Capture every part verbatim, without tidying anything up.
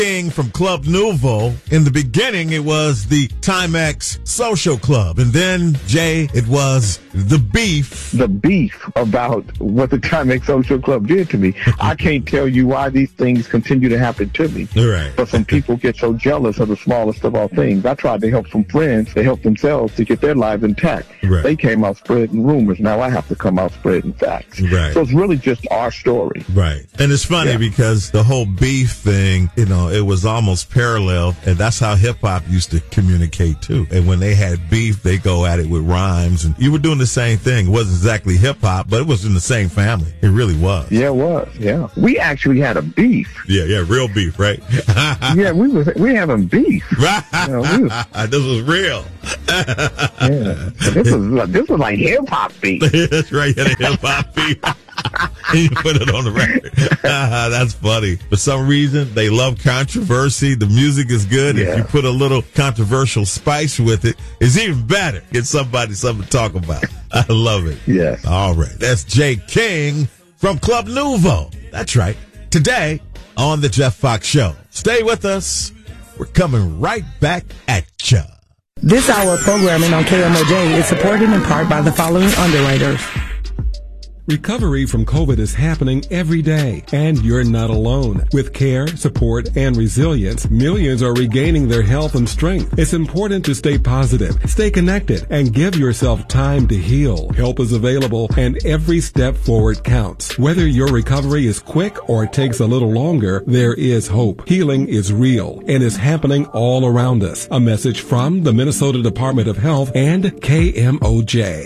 King from Club Nouveau. In the beginning, it was the Timex Social Club. And then, Jay, it was the beef. The beef about what the Timex Social Club did to me. I can't tell you why these things continue to happen to me. Right. But some people get so jealous of the smallest of all things. I tried to help some friends to help themselves to get their lives intact. Right. They came out spreading rumors. Now I have to come out spreading facts. Right. So it's really just our story. Right. And it's funny yeah. because the whole beef thing, you know, it was almost parallel, and that's how hip-hop used to communicate, too. And when they had beef, they go at it with rhymes, and you were doing the same thing. It wasn't exactly hip-hop, but it was in the same family. It really was. Yeah, it was, yeah. We actually had a beef. Yeah, yeah, real beef, right? yeah, we was we having beef. Right. You know, we was, this was real. yeah. This was, this was like hip-hop beef. That's right, you had a hip-hop beef. You put it on the record. That's funny. For some reason, they love controversy. The music is good. Yeah. If you put a little controversial spice with it, it's even better. Get somebody something to talk about. I love it. Yes. All right. That's Jay King from Club Nouveau. That's right. Today on the Jeff Fox Show. Stay with us. We're coming right back at ya. This hour of programming on K M O J is supported in part by the following underwriters. Recovery from COVID is happening every day, and you're not alone. With care, support, and resilience, millions are regaining their health and strength. It's important to stay positive, stay connected, and give yourself time to heal. Help is available, and every step forward counts. Whether your recovery is quick or takes a little longer, there is hope. Healing is real and is happening all around us. A message from the Minnesota Department of Health and K M O J.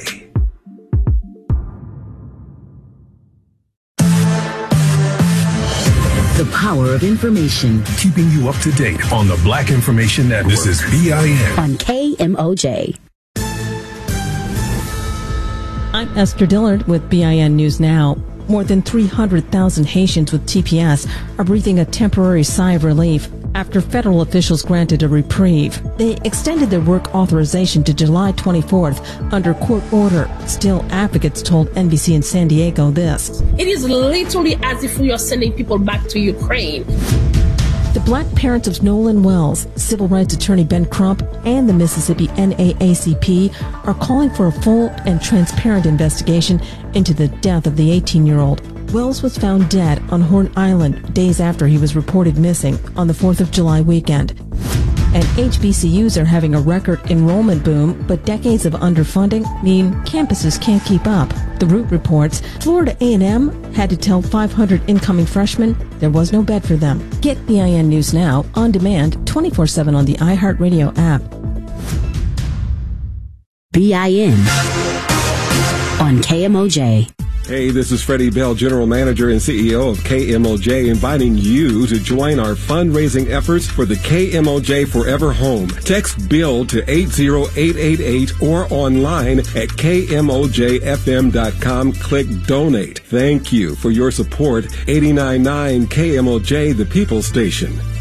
The power of information. Keeping you up to date on the Black Information Network. This is B I N. On K M O J. I'm Esther Dillard with B I N News Now. More than three hundred thousand Haitians with T P S are breathing a temporary sigh of relief after federal officials granted a reprieve. They extended their work authorization to July twenty-fourth under court order. Still, advocates told N B C in San Diego this. It is literally as if we are sending people back to Ukraine. The black parents of Nolan Wells, civil rights attorney Ben Crump, and the Mississippi N double A C P are calling for a full and transparent investigation into the death of the eighteen-year-old. Wells was found dead on Horn Island days after he was reported missing on the fourth of July weekend. And H B C Us are having a record enrollment boom, but decades of underfunding mean campuses can't keep up. The Root reports Florida A and M had to tell five hundred incoming freshmen there was no bed for them. Get B I N News Now on demand twenty-four seven on the iHeartRadio app. B I N on K M O J. Hey, this is Freddie Bell, General Manager and C E O of K M O J, inviting you to join our fundraising efforts for the K M O J Forever Home. Text BILL to eight zero eight eight eight or online at K M O J F M dot com. Click Donate. Thank you for your support. eighty-nine point nine K M O J, the People Station.